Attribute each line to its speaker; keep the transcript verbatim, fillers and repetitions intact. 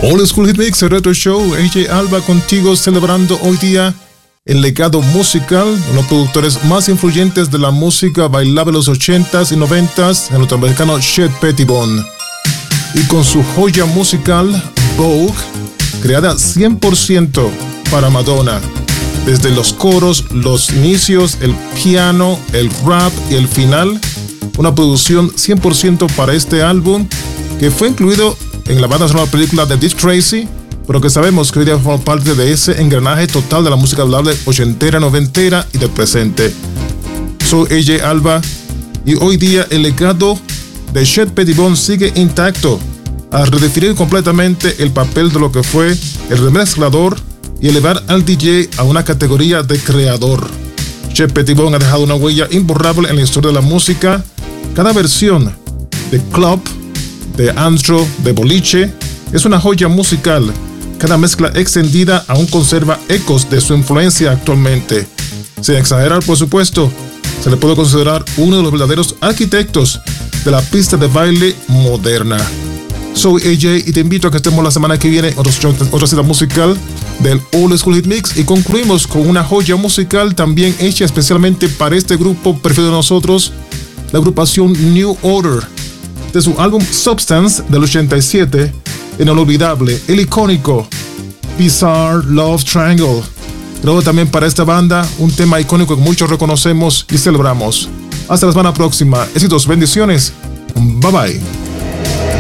Speaker 1: Old School Hit Mix, el Retro Show, A J Alba contigo celebrando hoy día el legado musical de los productores más influyentes de la música bailable de los ochentas y noventas, el norteamericano Chet Pettibone. Y con su joya musical, Vogue, creada cien por ciento para Madonna. Desde los coros, los inicios, el piano, el rap y el final, una producción cien por ciento para este álbum que fue incluido en la banda sonora de la película de Dick Tracy, pero que sabemos que hoy día forma parte de ese engranaje total de la música bailable ochentera, noventera y del presente. Soy A J Alba y hoy día el legado de Chet Pettibone sigue intacto al redefinir completamente el papel de lo que fue el remezclador y elevar al D J a una categoría de creador. Chet Pettibone ha dejado una huella imborrable en la historia de la música. Cada versión de club, de antro, de boliche es una joya musical. Cada mezcla extendida aún conserva ecos de su influencia actualmente. Sin exagerar, por supuesto, se le puede considerar uno de los verdaderos arquitectos de la pista de baile moderna. Soy A J y te invito a que estemos la semana que viene en otra cita musical del Old School Hit Mix y concluimos con una joya musical también hecha especialmente para este grupo preferido de nosotros, la agrupación New Order, de su álbum Substance del ochenta y siete, en el olvidable, el icónico Bizarre Love Triangle. Luego también para esta banda, un tema icónico que muchos reconocemos y celebramos. Hasta la semana próxima. Éxitos, bendiciones. Bye bye.